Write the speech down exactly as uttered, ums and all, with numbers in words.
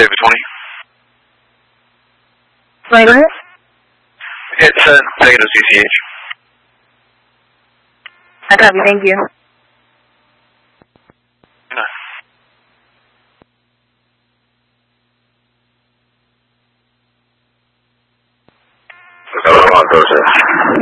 David twenty. Sorry, go ahead. It's uh, negative C C H. I copy, thank you. No. Come on, Joseph.